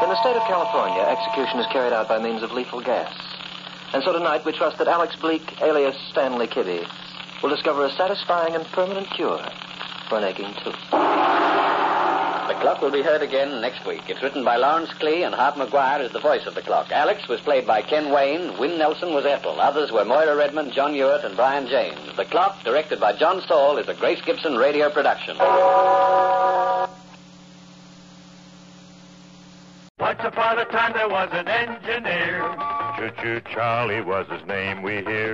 in the state of California, execution is carried out by means of lethal gas. And so tonight we trust that Alex Bleek, alias Stanley Kibbe, will discover a satisfying and permanent cure for an aching tooth. The Clock will be heard again next week. It's written by Lawrence Klee, and Hart McGuire is the voice of the Clock. Alex was played by Ken Wayne. Wynn Nelson was Ethel. Others were Moira Redmond, John Ewart, and Brian James. The Clock, directed by John Saul, is a Grace Gibson radio production. Once upon a time there was an engineer. Choo-choo Charlie was his name, we hear.